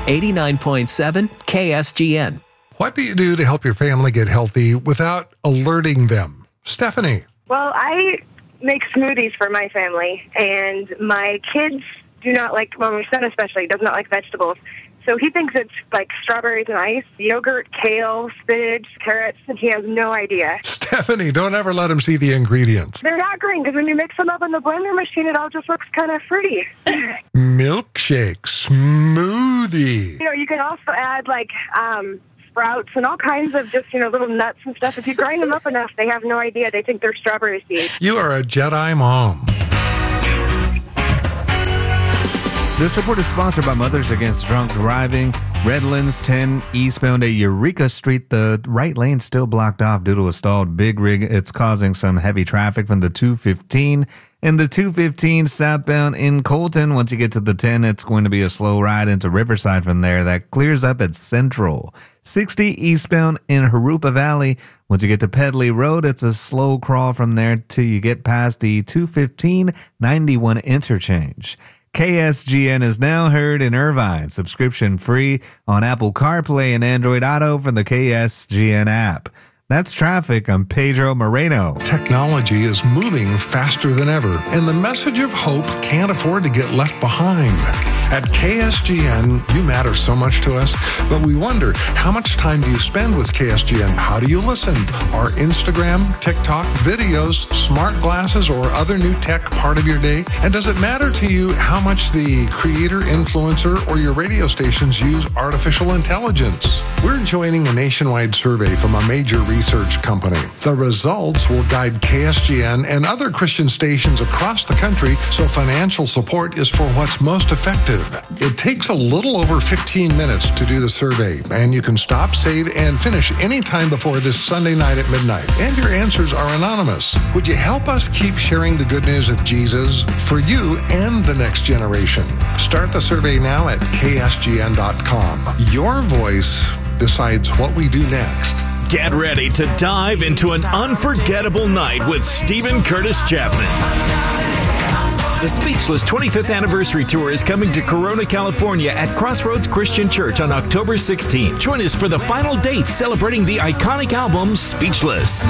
89.7 KSGN. What do you do to help your family get healthy without alerting them? Stephanie. Well, I make smoothies for my family, and my kids do not like, well, my son especially does not like vegetables. So he thinks it's like strawberries and ice, yogurt, kale, spinach, carrots, and he has no idea. Stephanie, don't ever let him see the ingredients. They're not green, because when you mix them up in the blender machine, it all just looks kind of fruity. Milkshake, smoothie. You can also add like sprouts and all kinds of just, little nuts and stuff. If you grind them up enough, they have no idea. They think they're strawberry seeds. You are a Jedi mom. This report is sponsored by Mothers Against Drunk Driving. Redlands 10 eastbound at Eureka Street. The right lane's still blocked off due to a stalled big rig. It's causing some heavy traffic from the 215 and the 215 southbound in Colton. Once you get to the 10, it's going to be a slow ride into Riverside from there. That clears up at Central. 60 eastbound in Harupa Valley. Once you get to Pedley Road, it's a slow crawl from there till you get past the 215-91 interchange. KSGN is now heard in Irvine, subscription free on Apple CarPlay and Android Auto from the KSGN app. That's traffic. I'm Pedro Moreno. Technology is moving faster than ever, and the message of hope can't afford to get left behind. At KSGN, you matter so much to us, but we wonder, how much time do you spend with KSGN? How do you listen? Are Instagram, TikTok, videos, smart glasses, or other new tech part of your day? And does it matter to you how much the creator, influencer, or your radio stations use artificial intelligence? We're joining a nationwide survey from a major research company. The results will guide KSGN and other Christian stations across the country, so financial support is for what's most effective. It takes a little over 15 minutes to do the survey, and you can stop, save, and finish anytime before this Sunday night at midnight. And your answers are anonymous. Would you help us keep sharing the good news of Jesus for you and the next generation? Start the survey now at ksgn.com. Your voice decides what we do next. Get ready to dive into an unforgettable night with Stephen Curtis Chapman. The Speechless 25th Anniversary Tour is coming to Corona, California at Crossroads Christian Church on October 16th. Join us for the final date celebrating the iconic album Speechless.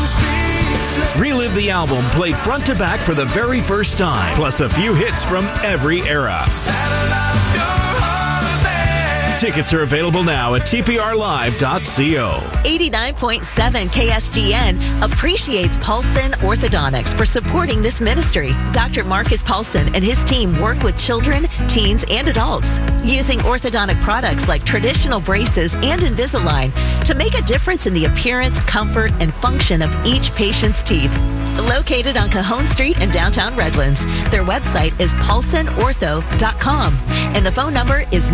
Relive the album played front to back for the very first time, plus a few hits from every era. Tickets are available now at tprlive.co. 89.7 KSGN appreciates Paulson Orthodontics for supporting this ministry. Dr. Marcus Paulson and his team work with children, teens, and adults using orthodontic products like traditional braces and Invisalign to make a difference in the appearance, comfort, and function of each patient's teeth. Located on Cajon Street in downtown Redlands. Their website is paulsonortho.com and the phone number is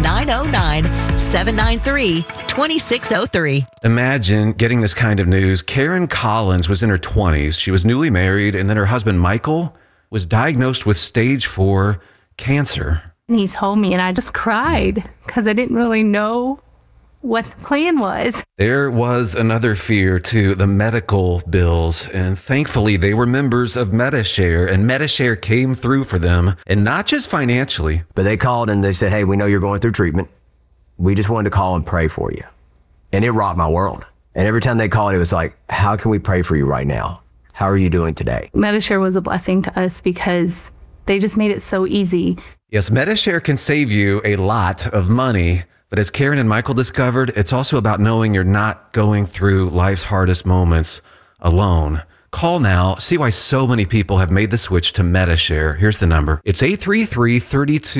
909-793-2603. Imagine getting this kind of news. Karen Collins was in her 20s. She was newly married, and then her husband, Michael, was diagnosed with stage 4 cancer. And he told me, and I just cried because I didn't really know what the plan was. There was another fear too, the medical bills, and thankfully they were members of Medi-Share, and Medi-Share came through for them, and not just financially. But they called and they said, hey, we know you're going through treatment. We just wanted to call and pray for you. And it rocked my world. And every time they called, it was like, how can we pray for you right now? How are you doing today? Medi-Share was a blessing to us because they just made it so easy. Yes, Medi-Share can save you a lot of money. But as Karen and Michael discovered, it's also about knowing you're not going through life's hardest moments alone. Call now. See why so many people have made the switch to Medi-Share. Here's the number. It's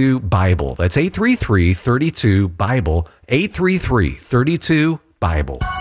833-32-BIBLE. That's 833-32-BIBLE. 833-32-BIBLE.